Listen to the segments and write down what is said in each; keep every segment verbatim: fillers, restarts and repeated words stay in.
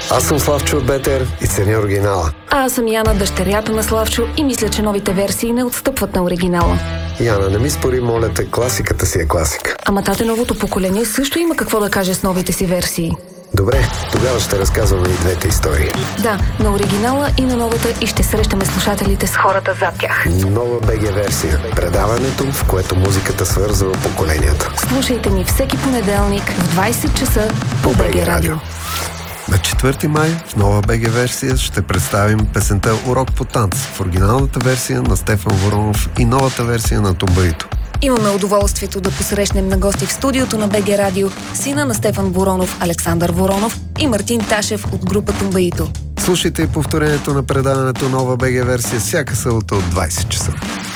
Аз съм Славчо от Бетер и ценя оригинала. А аз съм Яна, дъщерята на Славчо, и мисля, че новите версии не отстъпват на оригинала. Яна, не ми спори, моля те, класиката си е класика. Ама тате, новото поколение също има какво да каже с новите си версии. Добре, тогава ще разказваме и двете истории. Да, на оригинала и на новата, и ще срещаме слушателите с хората зад тях. Нова БГ версия. Предаването, в което музиката свързва поколенията. Слушайте ни всеки понеделник в двайсет часа по БГ Радио. На четвърти май в нова БГ версия ще представим песента "Урок по танц" в оригиналната версия на Стефан Воронов и новата версия на Тумбаито. Имаме удоволствието да посрещнем на гости в студиото на БГ Радио сина на Стефан Воронов, Александър Воронов, и Мартин Ташев от група Тумбаито. Слушайте и повторението на предаването нова БГ версия всяка събота от двайсет часа.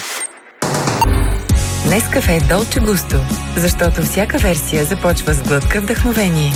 Нескафе Долче Густо, защото всяка версия започва с глътка вдъхновение.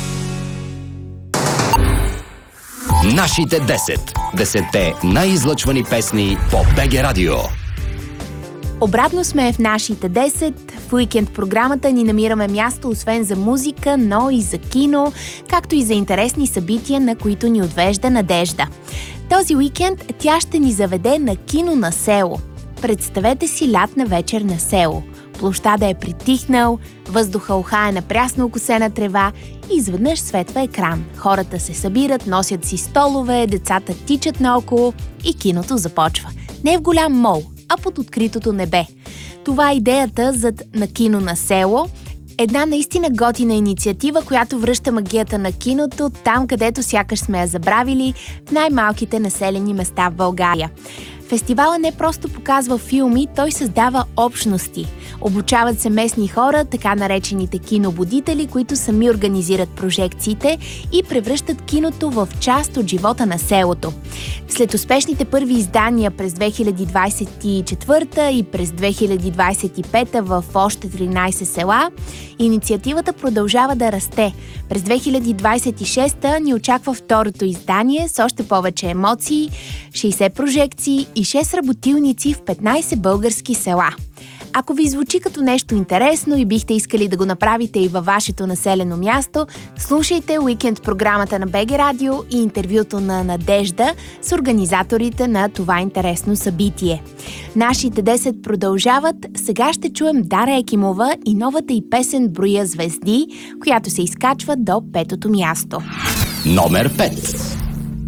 Нашите десет. Десетте най-излъчвани песни по БГ Радио. Обратно сме в нашите десет. В уикенд програмата ни намираме място освен за музика, но и за кино, както и за интересни събития, на които ни отвежда Надежда. Този уикенд тя ще ни заведе на кино на село. Представете си лятна вечер на село. Площада е притихнал, въздуха ухае на прясно окосена трева и изведнъж светва екран. Хората се събират, носят си столове, децата тичат наоколо и киното започва. Не в голям мол, а под откритото небе. Това е идеята зад на кино на село. Една наистина готина инициатива, която връща магията на киното там, където сякаш сме я забравили, в най-малките населени места в България. Фестивалът не просто показва филми, той създава общности. Обучават се местни хора, така наречените кинобудители, които сами организират прожекциите и превръщат киното в част от живота на селото. След успешните първи издания през две хиляди двайсет и четвърта и през две хиляди двайсет и пета в още тринайсет села, инициативата продължава да расте. През две хиляди двайсет и шеста ни очаква второто издание с още повече емоции, шейсет прожекции и шест работилници в петнайсет български села. Ако ви звучи като нещо интересно и бихте искали да го направите и във вашето населено място, слушайте уикенд програмата на БГ Радио и интервюто на Надежда с организаторите на това интересно събитие. Нашите десет продължават. Сега ще чуем Дара Екимова и новата й песен "Броя звезди", която се изкачва до петото място. Номер пет.